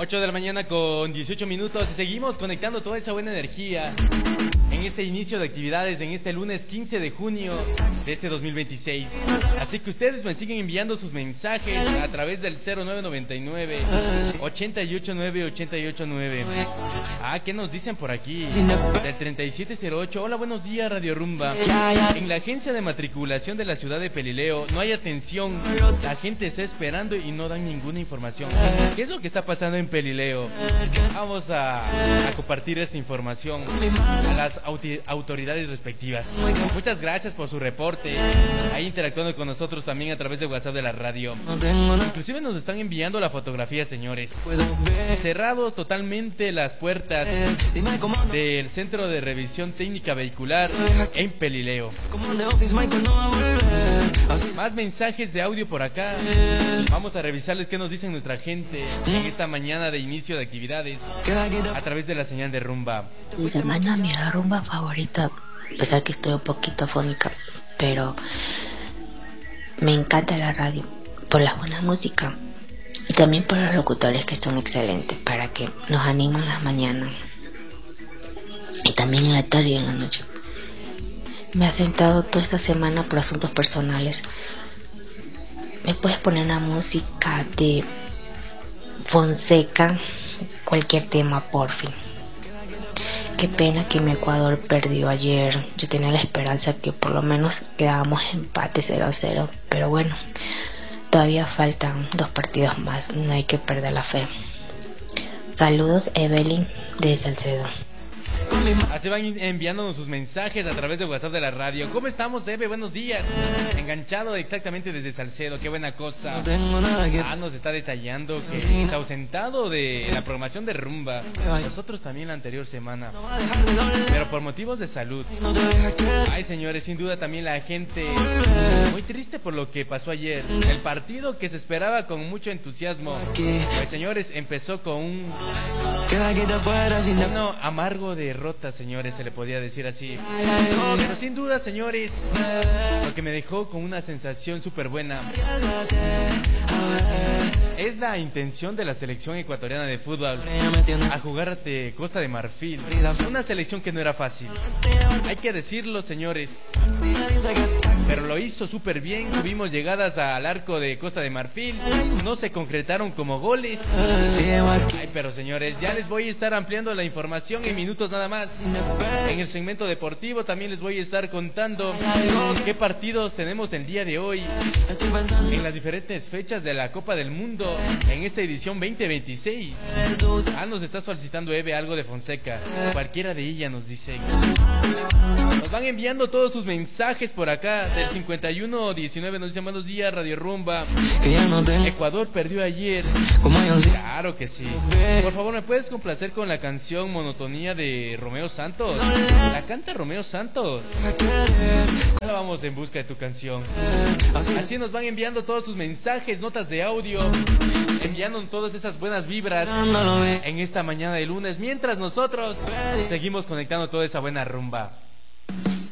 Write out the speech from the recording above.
8 de la mañana con 18 minutos y seguimos conectando toda esa buena energía en este inicio de actividades, en este lunes 15 de junio de este 2026. Así que ustedes me siguen enviando sus mensajes a través del 0999 889 889. ¿Qué nos dicen por aquí? Del 3708. Hola, buenos días, Radio Rumba. En la agencia de matriculación de la ciudad de Pelileo no hay atención. La gente está esperando y no dan ninguna información. ¿Qué es lo que está pasando en Pelileo? Vamos a compartir esta información a las autoridades respectivas. Muchas gracias por su reporte, ahí interactuando con nosotros también a través de WhatsApp de la radio. Inclusive nos están enviando la fotografía, señores. Cerrados totalmente las puertas del Centro de Revisión Técnica Vehicular en Pelileo. Más mensajes de audio por acá. Vamos a revisarles qué nos dicen nuestra gente en esta mañana de inicio de actividades a través de la señal de Rumba. Mi semana, mi rumba favorita, a pesar que estoy un poquito afónica, pero me encanta la radio por la buena música y también por los locutores que son excelentes para que nos animen las mañanas y también en la tarde y en la noche. Me ha sentado toda esta semana por asuntos personales. ¿Me puedes poner una música de Fonseca? Cualquier tema, por fin. Qué pena que mi Ecuador perdió ayer. Yo tenía la esperanza que por lo menos quedábamos empate 0-0. Pero bueno, todavía faltan 2 partidos más. No hay que perder la fe. Saludos, Evelyn de Salcedo. Así van enviándonos sus mensajes a través de WhatsApp de la radio. ¿Cómo estamos, Eve? Buenos días. Enganchado exactamente desde Salcedo, qué buena cosa. Nos está detallando que está ausentado de la programación de Rumba. Nosotros también la anterior semana, pero por motivos de salud. Ay, señores, sin duda también la gente muy triste por lo que pasó ayer. El partido que se esperaba con mucho entusiasmo, pues, señores, empezó con un amargo derrota, señores, se le podía decir así. Pero sin duda, señores, lo que me dejó con una sensación súper buena es la intención de la selección ecuatoriana de fútbol a jugar ante Costa de Marfil. Una selección que no era fácil, hay que decirlo, señores, pero lo hizo súper bien. Tuvimos llegadas al arco de Costa de Marfil, no se concretaron como goles. Ay, pero señores, ya les voy a estar ampliando la información en minutos nada más. En el segmento deportivo también les voy a estar contando qué partidos tenemos el día de hoy en las diferentes fechas de la Copa del Mundo en esta edición 2026. Nos está solicitando Eve algo de Fonseca, cualquiera de ella, nos dice. Nos van enviando todos sus mensajes por acá del 5119. Nos dicen: buenos días, Radio Rumba. Ecuador perdió ayer. Claro que sí. Por favor, ¿me puedes complacer con la canción Monotonía de Romeo Santos? La canta Romeo Santos. Ahora vamos en busca de tu canción. Así nos van enviando todos sus mensajes, notas de audio, enviando todas esas buenas vibras en esta mañana de lunes, mientras nosotros seguimos conectando toda esa buena rumba.